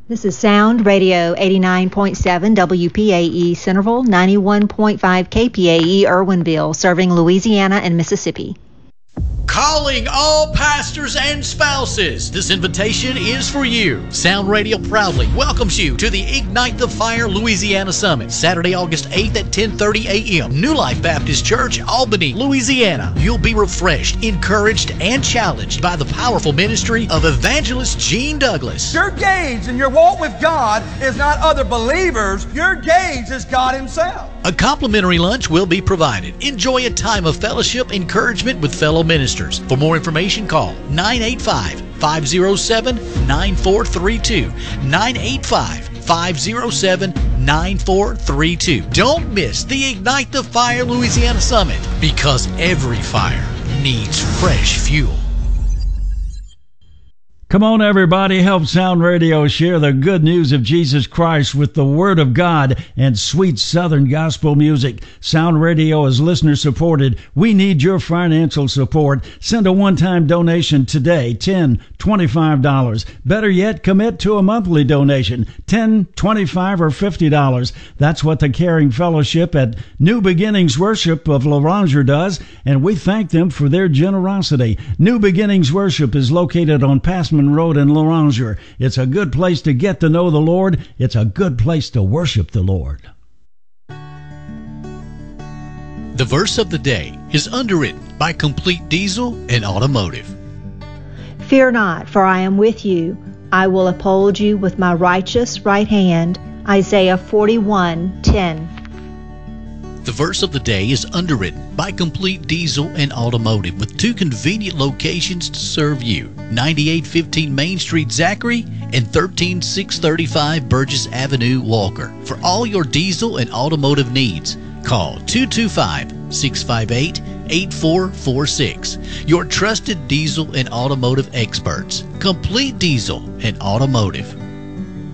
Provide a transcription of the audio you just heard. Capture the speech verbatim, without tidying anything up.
This is Sound Radio eighty-nine point seven W P A E Centerville, ninety-one point five K P A E Irwinville, serving Louisiana and Mississippi. Calling all pastors and spouses. This invitation is for you. Sound Radio proudly welcomes you to the Ignite the Fire Louisiana Summit, Saturday, August eighth at ten thirty a.m. New Life Baptist Church, Albany, Louisiana. You'll be refreshed, encouraged, and challenged by the powerful ministry of evangelist Gene Douglas. Your gauge in your walk with God is not other believers. Your gauge is God Himself. A complimentary lunch will be provided. Enjoy a time of fellowship, encouragement with fellow ministers. For more information, call nine eight five, five oh seven, nine four three two, nine eight five, five oh seven, nine four three two. Don't miss the Ignite the Fire Louisiana Summit, because every fire needs fresh fuel. Come on, everybody, help Sound Radio share the good news of Jesus Christ with the Word of God and sweet Southern gospel music. Sound Radio is listener-supported. We need your financial support. Send a one-time donation today, ten dollars, twenty-five dollars. Better yet, commit to a monthly donation, ten dollars, twenty-five dollars, or fifty dollars. That's what the Caring Fellowship at New Beginnings Worship of Loranger does, and we thank them for their generosity. New Beginnings Worship is located on Passman Road in Loranger. It's a good place to get to know the Lord. It's a good place to worship the Lord. The verse of the day is underwritten by Complete Diesel and Automotive. Fear not, for I am with you. I will uphold you with my righteous right hand. Isaiah forty-one ten. The verse of the day is underwritten by Complete Diesel and Automotive, with two convenient locations to serve you: ninety-eight fifteen Main Street, Zachary, and thirteen six thirty-five Burgess Avenue, Walker. For all your diesel and automotive needs, call two two five, six five eight, eight four four six. Your trusted diesel and automotive experts, Complete Diesel and Automotive.